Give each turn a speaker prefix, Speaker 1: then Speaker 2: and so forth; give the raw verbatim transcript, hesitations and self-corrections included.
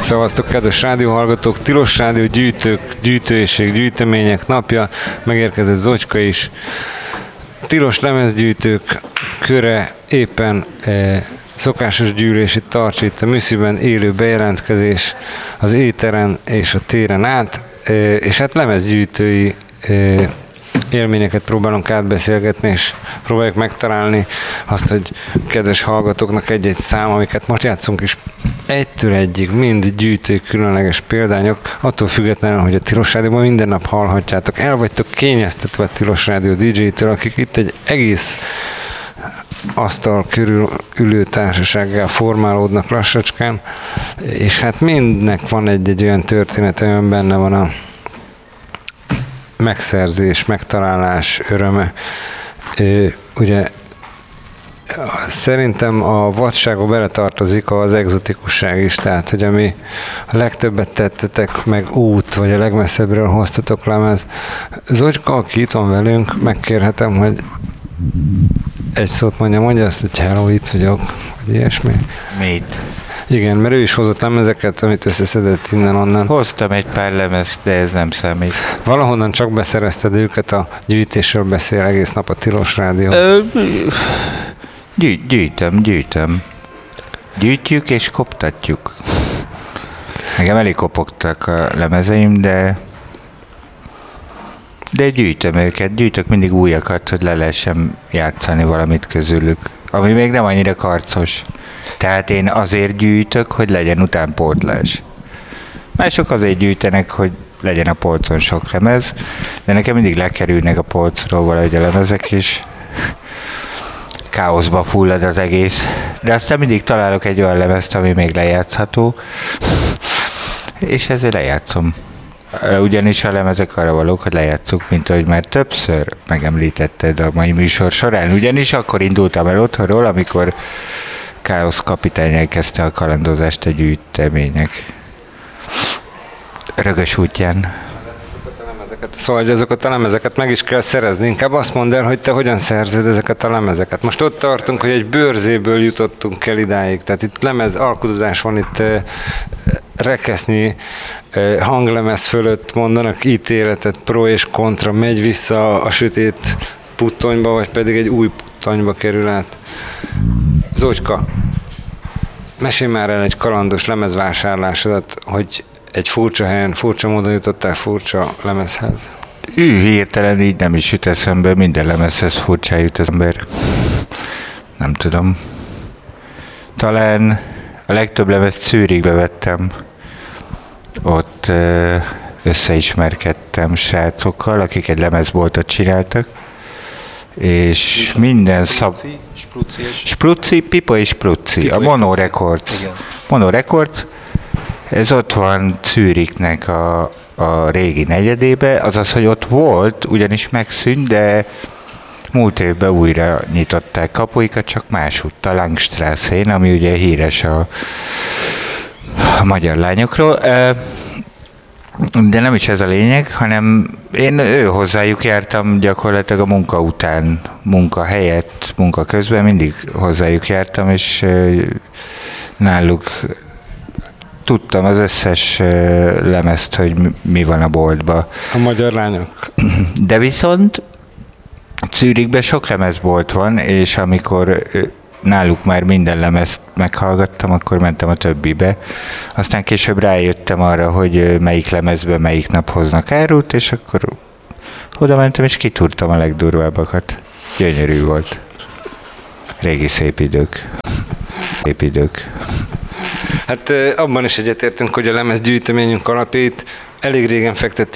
Speaker 1: Szevasztok, kedves rádióhallgatók! Tilos Rádió gyűjtők, gyűjtőség, gyűjtemények napja. Megérkezett Zocska is. Tilos lemezgyűjtők köre éppen e, szokásos gyűlését tartsa itt a Műsziben, élő bejelentkezés az éteren és a téren át, e, és hát lemezgyűjtői e, élményeket próbálunk átbeszélgetni, és próbáljuk megtalálni azt, hogy kedves hallgatóknak egy-egy szám, amiket most játszunk is, egytől egyig mind gyűjtői különleges példányok, attól függetlenül, hogy a Tilos Rádióban minden nap hallhatjátok. El vagytok kényeztetve a Tilos Rádió dé dzsé-től, akik itt egy egész asztal körül ülő társasággal formálódnak lassacskán, és hát mindnek van egy-egy olyan története, olyan benne van a megszerzés, megtalálás öröme. Ugye szerintem a vadságba beletartozik az egzotikusság is, tehát, hogy ami a legtöbbet tettetek meg út, vagy a legmesszebbről hoztatok lemez. Zocska, aki itt van velünk, megkérhetem, hogy egy szót mondja, mondja azt, hogy hello, itt vagyok, vagy ilyesmi.
Speaker 2: Mit?
Speaker 1: Igen, mert ő is hozott lemezeket, amit összeszedett innen-onnan.
Speaker 2: Hoztam egy pár lemezt, de ez nem számít.
Speaker 1: Valahonnan csak beszerezted őket, a gyűjtésről beszél egész nap a Tilos Rádió.
Speaker 2: Ö, gyű, gyűjtöm, gyűjtöm. Gyűjtjük és koptatjuk. Nekem elég kopogtak a lemezeim, de de gyűjtöm őket, gyűjtök mindig újakat, hogy le lehessen játszani valamit közülük. Ami még nem annyira karcos. Tehát én azért gyűjtök, hogy legyen utánpótlás. Mások azért gyűjtenek, hogy legyen a polcon sok lemez, de nekem mindig lekerülnek a polcról valahogy a lemezek, és káoszba fullad az egész. De aztán mindig találok egy olyan lemezt, ami még lejátszható, és ezért lejátszom. Ugyanis a lemezek arra valók, hogy lejátszuk, mint ahogy már többször megemlítetted a mai műsor során. Ugyanis akkor indultam el otthonról, amikor Káosz kapitány elkezdte a kalandozást a gyűjtemények rögös útján.
Speaker 1: Szóval, hogy azokat a lemezeket meg is kell szerezni. Inkább azt mondd el, hogy te hogyan szerzed ezeket a lemezeket. Most ott tartunk, hogy egy bőrzéből jutottunk el idáig. Tehát itt lemez alkudozás van, itt uh, rekesznyi uh, hanglemez fölött mondanak ítéletet, pro és kontra, megy vissza a sötét puttonyba, vagy pedig egy új puttonyba kerül át. Zocska, mesélj már el egy kalandos lemezvásárlásodat, hogy egy furcsa helyen, furcsa módon jutottál furcsa lemezhez.
Speaker 2: Ő hirtelen így nem is jut eszembe, minden lemezhez furcsán jut az ember. Nem tudom. Talán a legtöbb lemezt Zürichbe vettem. Ott összeismerkedtem srácokkal, akik egy lemezboltot csináltak. És minden szab...
Speaker 3: Spruci,
Speaker 2: Spruci, Pipa és Spruci, a Mono Records. Igen. Mono Records, ez ott van Zürichnek a, a régi negyedébe, azaz, hogy ott volt, ugyanis megszűnt, de múlt évben újra nyitották kapuikat, csak másútt, a Langstrasszén, ami ugye híres a, a magyar lányokról. De nem is ez a lényeg, hanem én ő hozzájuk jártam gyakorlatilag a munka után, munka helyett, munka közben mindig hozzájuk jártam, és náluk tudtam az összes lemezt, hogy mi van a boltba.
Speaker 1: A magyar lányok.
Speaker 2: De viszont Zürichben sok lemezbolt van, és amikor náluk már minden lemezt meghallgattam, akkor mentem a többibe. Aztán később rájöttem arra, hogy melyik lemezbe melyik nap hoznak árut, és akkor oda mentem, és kitúrtam a legdurvábbakat. Gyönyörű volt. Régi szép idők. Szép idők.
Speaker 1: Hát abban is egyetértünk, hogy a lemezgyűjteményünk alapjait elég régen fektettük